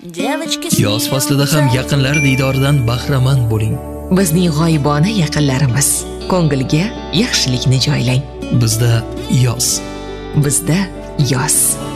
Yoz faslida ham yaqinlar diydoridan bahramand bo'ling. Bizning g'oyibona yaqinlarimiz, ko'ngilga yaxshilikni joylang. Bizda yoz. Bizda yoz.